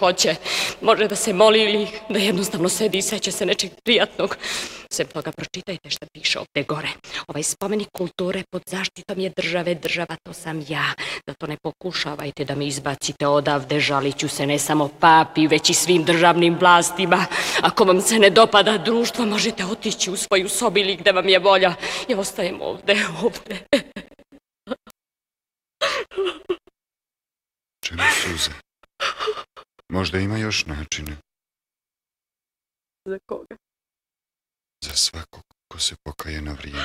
hoće. Može da se moli ili da jednostavno sedi i seća se nečeg prijatnog. Sem toga pročitajte šta piše ovde gore. Ovaj spomenik kulture pod zaštitom je države, država to sam ja. Da to ne pokušavajte da me izbacite odavde, žalit ću se ne samo papi, već i svim državnim vlastima. Ako vam se ne dopada društvo, možete otići u svoju sobu ili gde vam je volja. Ja ostajem ovde. Čemu suze? Možda ima još načina. Za koga? Za svakog ko se pokaje na vrijeme.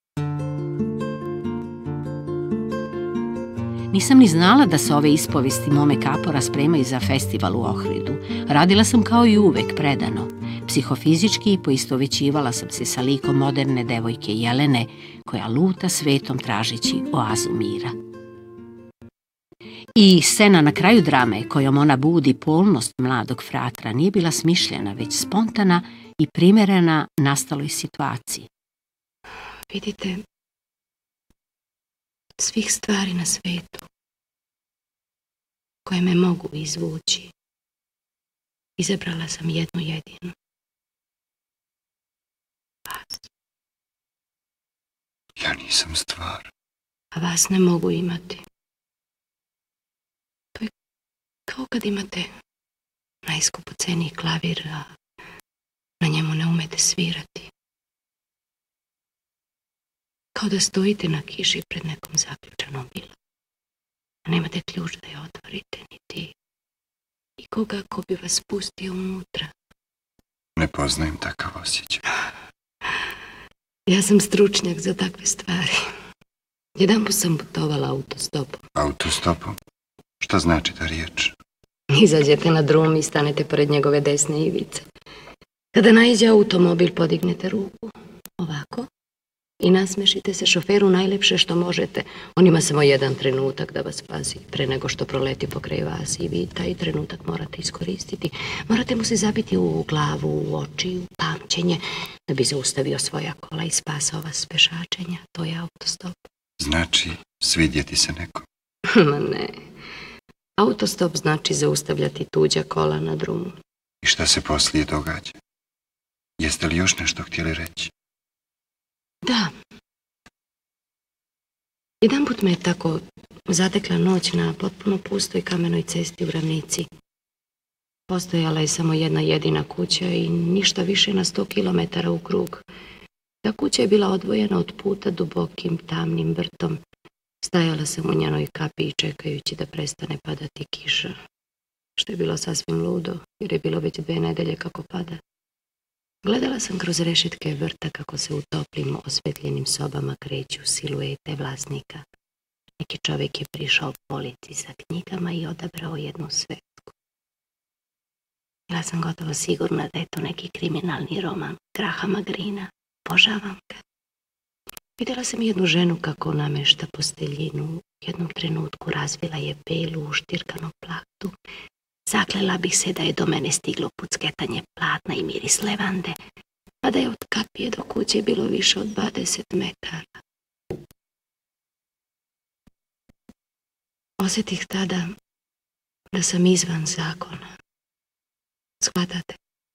Nisam ni znala da se ove ispovesti mome Kapora spremaju za festival u Ohridu. Radila sam kao i uvek predano. Psihofizički poistovećivala sam se sa likom moderne devojke Jelene, koja luta svetom tražeći oazu mira. I scena na kraju drame kojom ona budi polnost mladog fratra nije bila smišljena, već spontana i primerena nastaloj situaciji. Vidite, svih stvari na svetu koje me mogu izvući, izabrala sam jednu jedinu. Vas. Ja nisam stvar. A vas ne mogu imati. To je kao kad imate najskupoceniji klavir, a na njemu ne umete svirati. Kao da stojite na kiši pred nekom zaključanom vilom, a nemate ključ da je otvorite, niti ikoga ko bi vas pustio unutra. Ne poznajem takav osjećaj. Ja sam stručnjak za takve stvari. Jedanput sam putovala autostopom. Autostopom? Šta znači ta riječ? Izađete na drum i stanete pored njegove desne ivice. Kada naiđe automobil, podignete ruku. Ovako. I nasmešite se šoferu najlepše što možete. On ima samo jedan trenutak da vas pazi pre nego što proleti pokraj vas i vi taj trenutak morate iskoristiti. Morate mu se zabiti u glavu, u oči, u pamćenje da bi zaustavio svoja kola i spasao vas s pešačenja. To je autostop. Znači svidjeti se nekom? Ma ne. Autostop znači zaustavljati tuđa kola na drumu. I šta se poslije događa? Jeste li još nešto htjeli reći? Da. Jedanput me je tako zatekla noć na potpuno pustoj kamenoj cesti u ravnici. Postojala je samo jedna jedina kuća i ništa više na 100 kilometara u krug. Ta kuća je bila odvojena od puta dubokim, tamnim vrtom. Stajala sam u njenoj kapi čekajući da prestane padati kiša, što je bilo sasvim ludo, jer je bilo već 2 nedelje kako pada. Gledala sam kroz rešetke vrta kako se u toplim, osvetljenim sobama kreću siluete vlasnika. Neki čovjek je prišao polici sa knjigama i odabrao jednu svetsku. Bila sam gotovo sigurna da je to neki kriminalni roman Grahama Greena. Obožavam ga. Vidjela sam jednu ženu kako namešta posteljinu. U jednom trenutku razvila je belu uštirkanu plahtu. Zaklela bih se da je do mene stiglo pucketanje platna i miris levande, a da je od kapije do kuće bilo više od 20 metara. Osjetih tada da sam izvan zakona. Shvatate?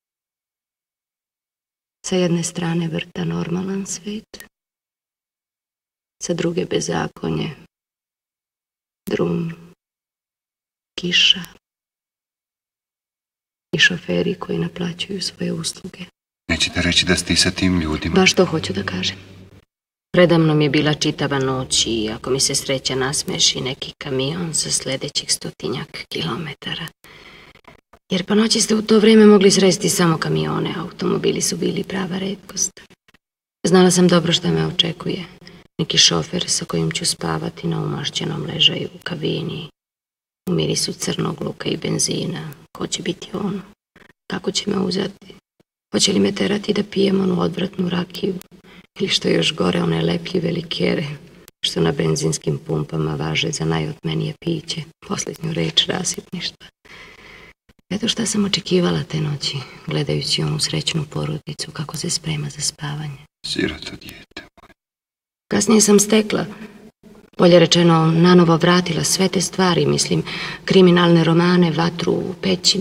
Sa jedne strane vrta normalan svijet, sa druge bezakonje, drum, kiša i šoferi koji naplaćuju svoje usluge. Nećete reći da ste i sa tim ljudima? Baš to hoću da kažem. Predamnom je bila čitava noć i ako mi se sreća nasmeši neki kamion za sljedećih 100 kilometara. Jer po noći ste u to vrijeme mogli sresti samo kamione, automobili su bili prava retkost. Znala sam dobro šta me očekuje. Neki šofer sa kojim ću spavati na umašćenom ležaju u kabini, u mirisu crnog luka i benzina. Ko će biti on? Kako će me uzeti? Hoće li me terati da pijem onu odvratnu rakiju? Ili što je još gore, one lepljive likere što na benzinskim pumpama važe za najotmenije piće, posljednju reč rasipništva. Eto šta sam očekivala te noći, gledajući onu srećnu porodicu kako se sprema za spavanje. Siroto dijete moje. Kasnije sam stekla, bolje rečeno, nanovo vratila sve te stvari, mislim, kriminalne romane, vatru u peći,